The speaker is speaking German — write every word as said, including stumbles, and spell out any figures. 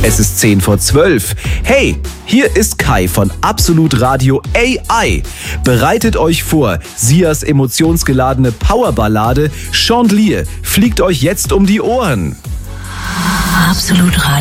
Es ist zehn vor zwölf. Hey, hier ist Kai von Absolut Radio A I. Bereitet euch vor, Sias emotionsgeladene Powerballade Chandelier fliegt euch jetzt um die Ohren. Absolut Radio.